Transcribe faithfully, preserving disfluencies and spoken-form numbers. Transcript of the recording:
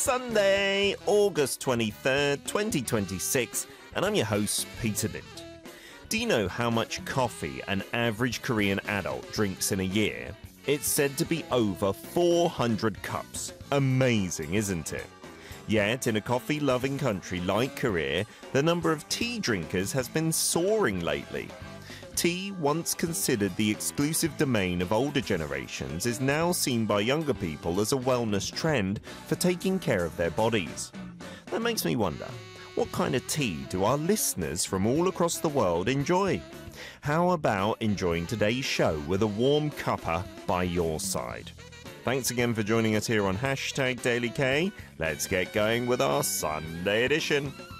Sunday, August twenty-third, twenty twenty-six, and I'm your host, Peter Lind. Do you know how much coffee an average Korean adult drinks in a year? It's said to be over four hundred cups. Amazing, isn't it? Yet, in a coffee-loving country like Korea, the number of tea drinkers has been soaring lately. Tea, once considered the exclusive domain of older generations, is now seen by younger people as a wellness trend for taking care of their bodies. That makes me wonder, what kind of tea do our listeners from all across the world enjoy? How about enjoying today's show with a warm cuppa by your side? Thanks again for joining us here on Hashtag Daily K. Let's get going with our Sunday edition.